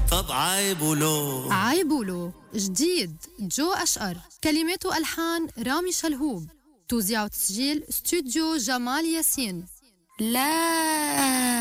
طب عيبولو عيبولو جديد جو أشقر، كلمات وألحان رامي شلهوب، توزيع وتسجيل استوديو جمال ياسين. لا